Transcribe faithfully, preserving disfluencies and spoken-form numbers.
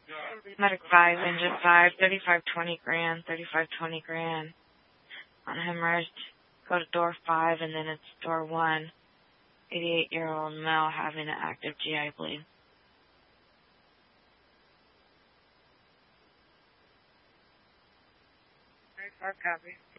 Medic five, engine five, thirty-five twenty grand, thirty-five twenty grand. On hemorrhage, go to door five, and then it's door one. eighty-eight-year-old male having an active G I bleed. Very far copy.